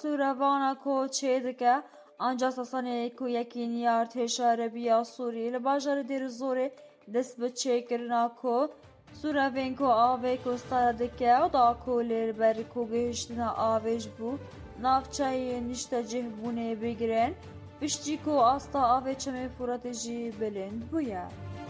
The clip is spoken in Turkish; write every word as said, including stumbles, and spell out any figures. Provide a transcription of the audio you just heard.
سوورەڤانە کۆچێ ئەنجا سەسەنەیەک و یەکین یارتێشە عەرەبیە سووری لە باژارە دێر زۆرێ دەست بە چێکردنا کۆ سوورەڤên ku avê kostara dike o da ku lêberî ku gihîştina avê ji bo navçeyê nîştecihbûnê bigrin piştî ku asta avê çemê Furatê jî bilind bûye.